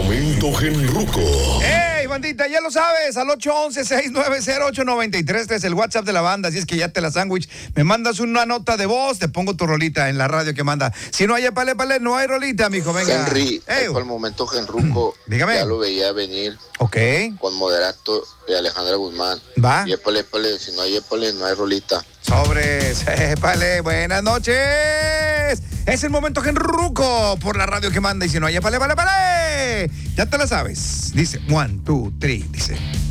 momento genruco. ¡Ey, bandita! Ya lo sabes, al 811-690-8933 es el WhatsApp de la banda, así es que ya te la sándwich. Me mandas una nota de voz, te pongo tu rolita en la radio que manda. Si no hay pale, no hay rolita, mijo, venga. Henry, por el momento genruco, dígame. ya lo veía venir. Ok. Con Moderato y Alejandra Guzmán. Va. Y épale, si no hay épale, no hay rolita. Sobres, épale, buenas noches. Es el momento genruco por la radio que manda. Y si no hay épale. Ya te la sabes. Dice, 1, 2, 3, dice.